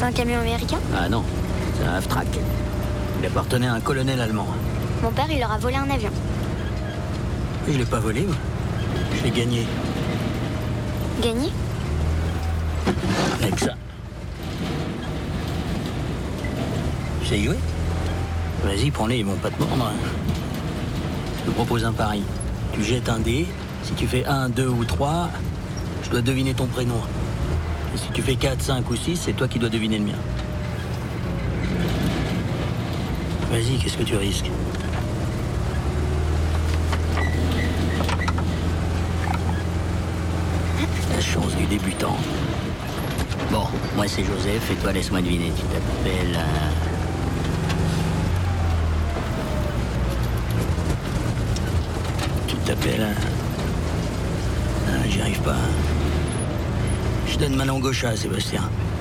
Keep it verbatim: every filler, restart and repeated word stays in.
C'est un camion américain? Ah non, c'est un half-track. Il appartenait à un colonel allemand. Mon père, il leur a volé un avion. Je l'ai pas volé, moi. Je l'ai gagné. Gagné? Avec ça. Tu sais jouer? Vas-y, prends-les, ils vont pas te mordre. Je te propose un pari. Tu jettes un dé. Si tu fais un, deux ou trois, je dois deviner ton prénom. Et si tu fais quatre, cinq ou six, c'est toi qui dois deviner le mien. Vas-y, qu'est-ce que tu risques? La chance du débutant. Bon, moi c'est Joseph et toi laisse-moi deviner. Tu t'appelles... Euh... Tu t'appelles... Euh... Ah, j'y arrive pas. Je donne ma langue au chat, Sébastien.